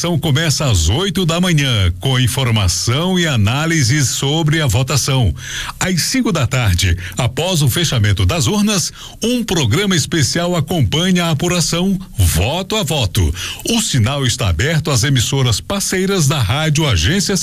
apuração começa às 8 da manhã, com informação e análises sobre a votação. Às 5 da tarde, após o fechamento das urnas, um programa especial acompanha a apuração voto a voto. O sinal está aberto às emissoras parceiras da Rádio Agência